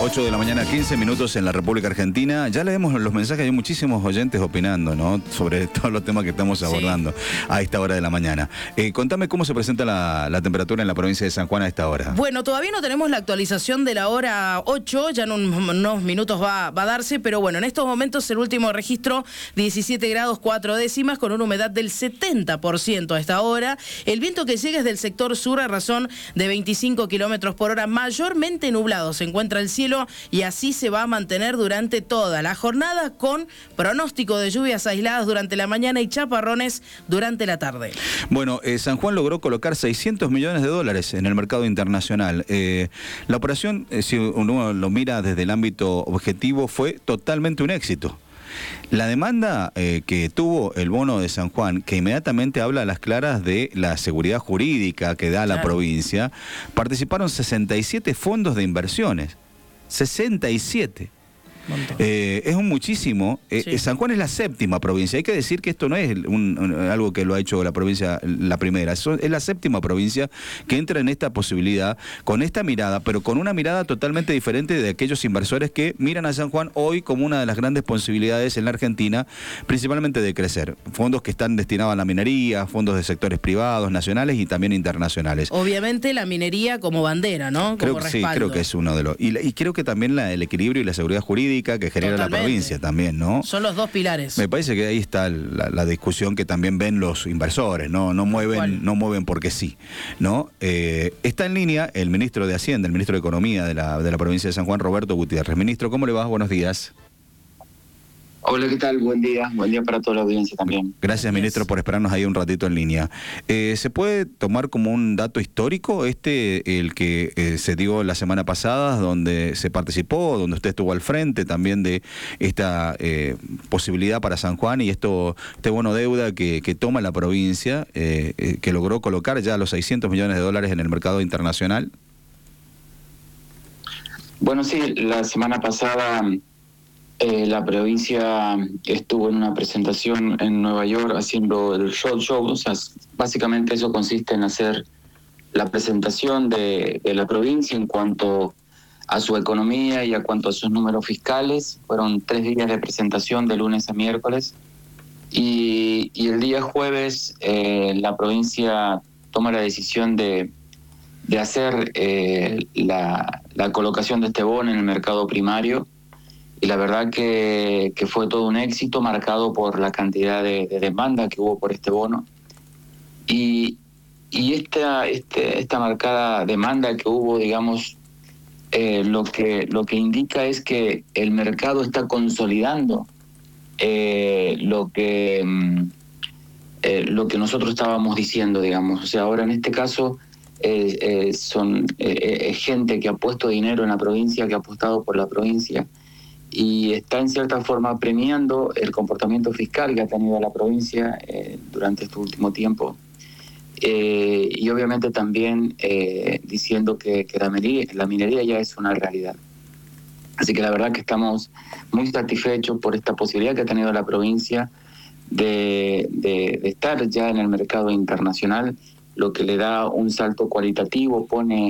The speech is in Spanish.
8 de la mañana, 15 minutos en la República Argentina. Ya leemos los mensajes, hay muchísimos oyentes opinando, ¿no?, sobre todos los temas que estamos abordando a esta hora de la mañana. Contame cómo se presenta la temperatura en la provincia de San Juan a esta hora. Bueno, todavía no tenemos la actualización de la hora 8, ya en unos minutos va a darse, pero bueno, en estos momentos el último registro 17 grados 4 décimas con una humedad del 70% a esta hora. El viento que llega es del sector sur a razón de 25 kilómetros por hora, mayormente nublado se encuentra el cielo y así se va a mantener durante toda la jornada con pronóstico de lluvias aisladas durante la mañana y chaparrones durante la tarde. Bueno, San Juan logró colocar $600 millones en el mercado internacional. La operación, si uno lo mira desde el ámbito objetivo, fue totalmente un éxito. La demanda que tuvo el bono de San Juan, que inmediatamente habla a las claras de la seguridad jurídica que da la provincia, participaron 67 fondos de inversiones. 67. Es un muchísimo. San Juan es la séptima provincia. Hay que decir que esto no es algo que lo ha hecho la provincia la primera. Es la séptima provincia que entra en esta posibilidad, con esta mirada, pero con una mirada totalmente diferente de aquellos inversores que miran a San Juan hoy como una de las grandes posibilidades en la Argentina, principalmente de crecer. Fondos que están destinados a la minería, fondos de sectores privados, nacionales y también internacionales. Obviamente la minería como bandera, ¿no? Como respaldo. Sí, creo que es uno de los... Y creo que también el equilibrio y la seguridad jurídica que genera la provincia también, ¿no? Son los dos pilares. Me parece que ahí está la discusión que también ven los inversores, ¿no? No mueven porque sí, ¿no? Está en línea el ministro de Hacienda, el ministro de Economía de la provincia de San Juan, Roberto Gutiérrez. Ministro, ¿cómo le va? Buenos días. Hola, ¿qué tal? Buen día para toda la audiencia también. Gracias, ministro, por esperarnos ahí un ratito en línea. ¿Se puede tomar como un dato histórico el que se dio la semana pasada, donde se participó, donde usted estuvo al frente también de esta posibilidad para San Juan y este bono deuda que toma la provincia, que logró colocar ya los $600 millones en el mercado internacional? Bueno, sí, la semana pasada... la provincia estuvo en una presentación en Nueva York haciendo el roadshow. O sea, básicamente eso consiste en hacer la presentación de la provincia en cuanto a su economía y a cuanto a sus números fiscales. Fueron 3 días de presentación de lunes a miércoles y el día jueves la provincia toma la decisión de hacer la colocación de este bono en el mercado primario. Y la verdad que fue todo un éxito, marcado por la cantidad de demanda que hubo por este bono. Y esta marcada demanda que hubo, digamos, lo que indica es que el mercado está consolidando lo que nosotros estábamos diciendo, digamos. O sea, ahora en este caso son gente que ha puesto dinero en la provincia, que ha apostado por la provincia, y está en cierta forma premiando el comportamiento fiscal que ha tenido la provincia durante este último tiempo, y obviamente también diciendo que la minería ya es una realidad. Así que la verdad que estamos muy satisfechos por esta posibilidad que ha tenido la provincia de estar ya en el mercado internacional, lo que le da un salto cualitativo, pone